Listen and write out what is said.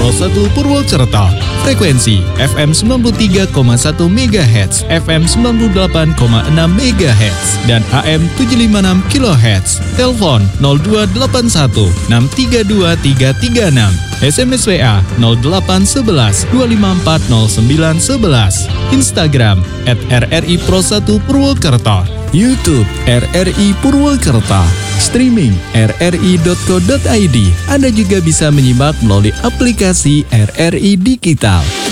Pro 1 Purwokerto. Frekuensi FM 93,1 MHz, FM 98,6 MHz, dan AM 756 kHz. Telepon 0281 632 336. SMS WA 0811 254 0911. Instagram @RRI Pro 1 Purwokerto. YouTube RRI Purwokerto. Streaming rri.co.id. Anda juga bisa menyimak melalui aplikasi RRI Digital.